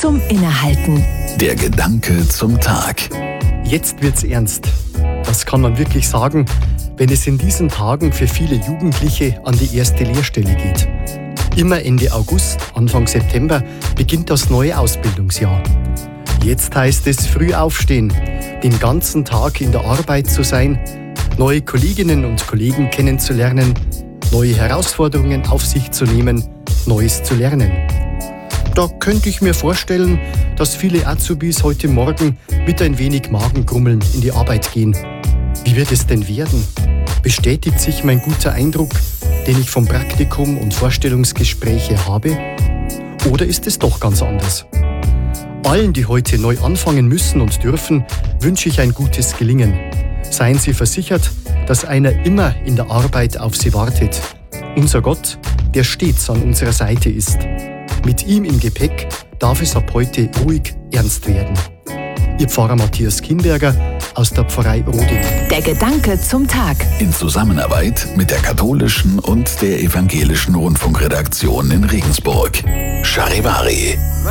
zum Innehalten. Der Gedanke zum Tag. Jetzt wird's ernst. Das kann man wirklich sagen, wenn es in diesen Tagen für viele Jugendliche an die erste Lehrstelle geht. Immer Ende August, Anfang September beginnt das neue Ausbildungsjahr. Jetzt heißt es früh aufstehen, den ganzen Tag in der Arbeit zu sein, neue Kolleginnen und Kollegen kennenzulernen, neue Herausforderungen auf sich zu nehmen, Neues zu lernen. Da könnte ich mir vorstellen, dass viele Azubis heute Morgen mit ein wenig Magengrummeln in die Arbeit gehen. Wie wird es denn werden? Bestätigt sich mein guter Eindruck, den ich vom Praktikum und Vorstellungsgespräche habe? Oder ist es doch ganz anders? Allen, die heute neu anfangen müssen und dürfen, wünsche ich ein gutes Gelingen. Seien Sie versichert, dass einer immer in der Arbeit auf Sie wartet. Unser Gott, der stets an unserer Seite ist. Mit ihm im Gepäck darf es ab heute ruhig ernst werden. Ihr Pfarrer Matthias Kinberger aus der Pfarrei Roding. Der Gedanke zum Tag. In Zusammenarbeit mit der katholischen und der evangelischen Rundfunkredaktion in Regensburg. Charivari.